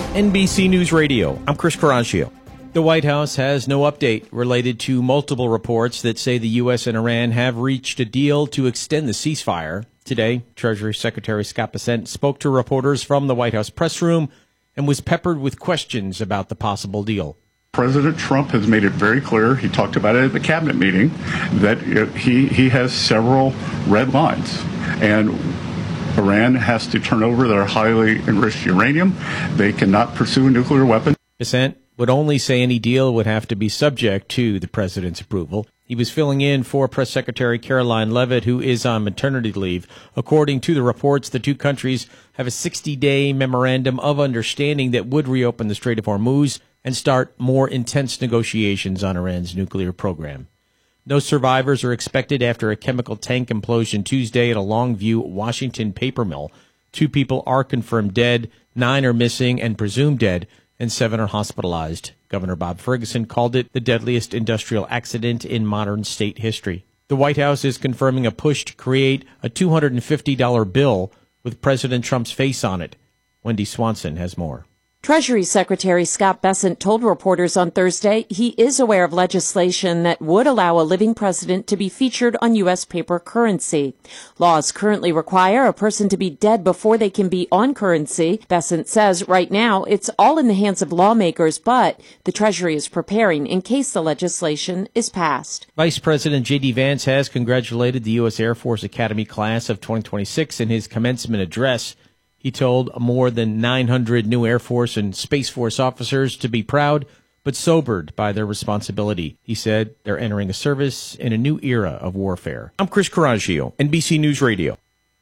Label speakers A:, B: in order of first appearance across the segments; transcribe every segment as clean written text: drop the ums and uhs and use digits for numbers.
A: NBC News Radio, I'm Chris Caraccio. The White House has no update related to multiple reports that say the U.S. and Iran have reached a deal to extend the ceasefire. Today, Treasury Secretary Scott Bessent spoke to reporters from the White House press room and was peppered with questions about the possible deal.
B: President Trump has made it very clear, he talked about it at the cabinet meeting, that he has several red lines. And Iran has to turn over their highly enriched uranium. They cannot pursue a nuclear weapon.
A: Bessent would only say any deal would have to be subject to the president's approval. He was filling in for Press Secretary Caroline Leavitt, who is on maternity leave. According to the reports, the two countries have a 60-day memorandum of understanding that would reopen the Strait of Hormuz and start more intense negotiations on Iran's nuclear program. No survivors are expected after a chemical tank implosion Tuesday at a Longview, Washington paper mill. 2 people are confirmed dead, 9 are missing and presumed dead, and 7 are hospitalized. Governor Bob Ferguson called it the deadliest industrial accident in modern state history. The White House is confirming a push to create a $250 bill with President Trump's face on it. Wendy Swanson has more.
C: Treasury Secretary Scott Bessent told reporters on Thursday he is aware of legislation that would allow a living president to be featured on U.S. paper currency. Laws currently require a person to be dead before they can be on currency. Bessent says right now it's all in the hands of lawmakers, but the Treasury is preparing in case the legislation is passed.
A: Vice President J.D. Vance has congratulated the U.S. Air Force Academy class of 2026 in his commencement address. He told more than 900 new Air Force and Space Force officers to be proud, but sobered by their responsibility. He said they're entering a service in a new era of warfare. I'm Chris Caraccio, NBC News Radio.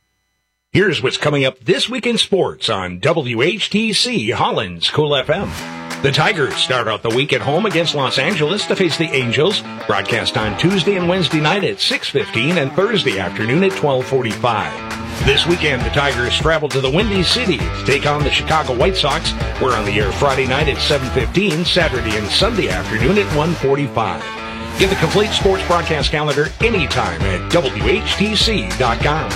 D: Here's what's coming up this week in sports on WHTC Holland's Cool FM. The Tigers start out the week at home against Los Angeles to face the Angels. Broadcast on Tuesday and Wednesday night at 6:15 and Thursday afternoon at 12:45. This weekend, the Tigers travel to the Windy City to take on the Chicago White Sox. We're on the air Friday night at 7:15, Saturday and Sunday afternoon at 1:45. Get the complete sports broadcast calendar anytime at WHTC.com.